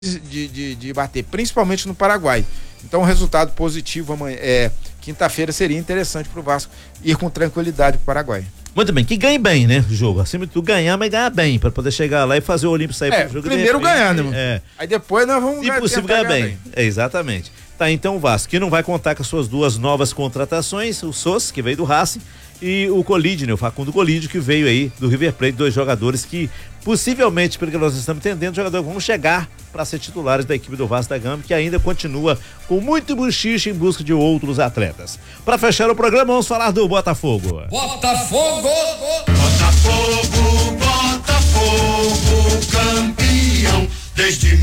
de bater, principalmente no Paraguai. Então, um resultado positivo amanhã, quinta-feira seria interessante para o Vasco ir com tranquilidade para o Paraguai. Muito bem, que ganhe bem, né, o jogo. Acima de tudo, ganhar, mas ganhar bem, para poder chegar lá e fazer o Olímpio sair pro jogo. Primeiro ganhando, irmão. Aí depois nós vamos ganhar. Se possível, ganhar bem. Exatamente. Tá, então o Vasco, que não vai contar com as suas duas novas contratações, o Sos, que veio do Racing, e o Colide, né, o Facundo Colide, que veio aí do River Plate, dois jogadores que possivelmente, pelo que nós estamos entendendo, jogadores vão chegar para ser titulares da equipe do Vasco da Gama, que ainda continua com muito buchiche em busca de outros atletas. Para fechar o programa, vamos falar do Botafogo. Botafogo, Botafogo, Botafogo, campeão desde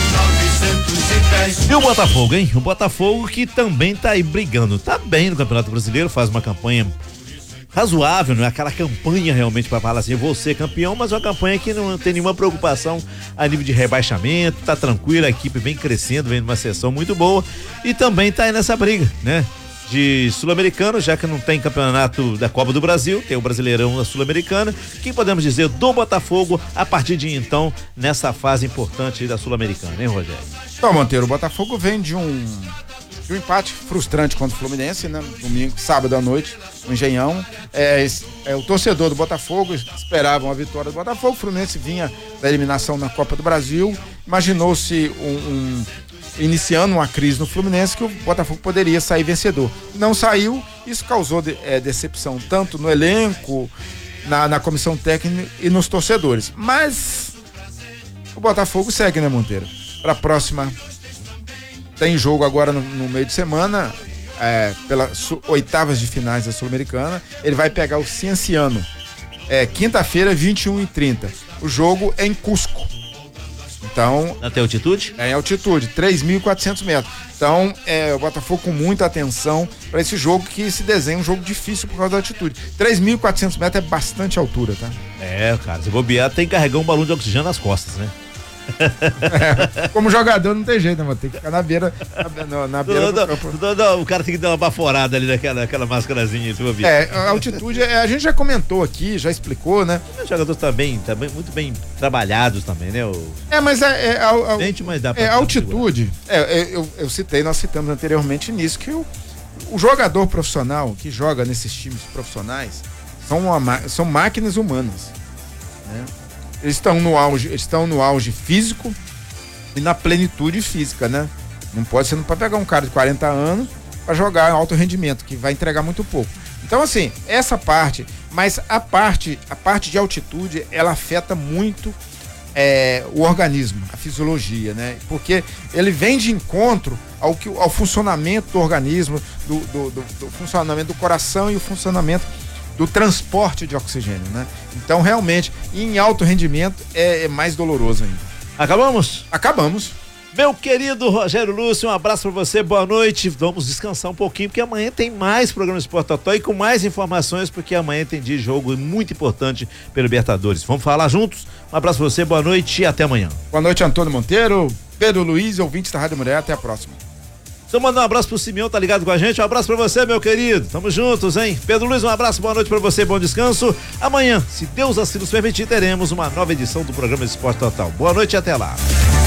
1910. E o Botafogo, hein? O Botafogo que também tá aí brigando, tá bem no Campeonato Brasileiro, faz uma campanha razoável, não é aquela campanha realmente para falar assim, vou ser campeão, mas uma campanha que não tem nenhuma preocupação a nível de rebaixamento, tá tranquila, a equipe vem crescendo, vem numa sessão muito boa e também tá aí nessa briga, né? De Sul-Americano, já que não tem campeonato da Copa do Brasil, tem o Brasileirão da Sul-Americana. O que podemos dizer do Botafogo a partir de então, nessa fase importante da Sul-Americana, hein, Rogério? Então, Monteiro, o Botafogo vem de um empate frustrante contra o Fluminense, né? Domingo, sábado à noite, no Engenhão. O torcedor do Botafogo esperava uma vitória do Botafogo. O Fluminense vinha da eliminação na Copa do Brasil. Imaginou-se iniciando uma crise no Fluminense que o Botafogo poderia sair vencedor. Não saiu, isso causou decepção tanto no elenco, na comissão técnica e nos torcedores. Mas o Botafogo segue, né, Monteiro? Para a próxima. Tem jogo agora no meio de semana, pelas oitavas de finais da Sul-Americana. Ele vai pegar o Cienciano. Quinta-feira, 21h30. O jogo é em Cusco. Então. Até altitude? Em altitude, 3.400 metros. Então, o Botafogo com muita atenção para esse jogo que se desenha um jogo difícil por causa da altitude. 3.400 metros é bastante altura, tá? Cara, se bobear, tem que carregar um balão de oxigênio nas costas, né? Como jogador não tem jeito, né, mano? Tem que ficar na beira do campo. O cara tem que dar uma baforada ali naquela máscarazinha. A altitude, a gente já comentou aqui, já explicou, né? Os jogadores também muito bem trabalhados também, né? Mas dá pra altitude, nós citamos anteriormente nisso, que o jogador profissional que joga nesses times profissionais são máquinas humanas, né? Eles estão no auge físico e na plenitude física, né? Você não pode pegar um cara de 40 anos para jogar em alto rendimento, que vai entregar muito pouco. Então, assim, essa parte, mas a parte de altitude, ela afeta muito o organismo, a fisiologia, né? Porque ele vem de encontro ao funcionamento do organismo, do funcionamento do coração e o funcionamento do transporte de oxigênio, né? Então, realmente, em alto rendimento é mais doloroso ainda. Acabamos? Acabamos. Meu querido Rogério Lúcio, um abraço pra você, boa noite. Vamos descansar um pouquinho, porque amanhã tem mais programa Esporte Total e com mais informações, porque amanhã tem dia de jogo muito importante pelo Libertadores. Vamos falar juntos? Um abraço pra você, boa noite e até amanhã. Boa noite, Antônio Monteiro, Pedro Luiz, ouvintes da Rádio Mulher, até a próxima. Só mandar um abraço pro Simeão, tá ligado com a gente? Um abraço pra você, meu querido. Tamo juntos, hein? Pedro Luiz, um abraço, boa noite pra você, bom descanso. Amanhã, se Deus assim nos permitir, teremos uma nova edição do programa Esporte Total. Boa noite e até lá.